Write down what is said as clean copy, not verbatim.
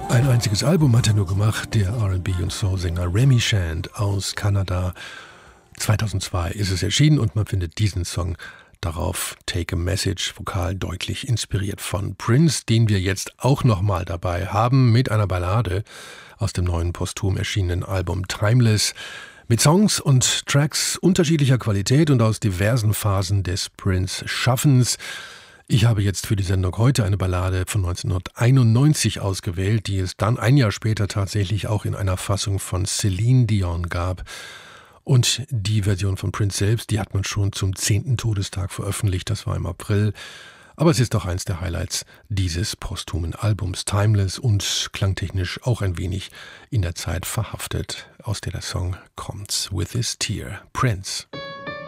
Ein einziges Album hat er nur gemacht, der R&B- und Soul-Sänger Remy Shand aus Kanada. 2002 ist es erschienen und man findet diesen Song darauf, Take a Message, vokal deutlich inspiriert von Prince, den wir jetzt auch nochmal dabei haben mit einer Ballade aus dem neuen posthum erschienenen Album Timeless, mit Songs und Tracks unterschiedlicher Qualität und aus diversen Phasen des Prince-Schaffens. Ich habe jetzt für die Sendung heute eine Ballade von 1991 ausgewählt, die es dann ein Jahr später tatsächlich auch in einer Fassung von Celine Dion gab. Und die Version von Prince selbst, die hat man schon zum 10. Todestag veröffentlicht, das war im April. Aber es ist doch eins der Highlights dieses posthumen Albums, Timeless und klangtechnisch auch ein wenig in der Zeit verhaftet, aus der der Song kommt. With This Tear, Prince.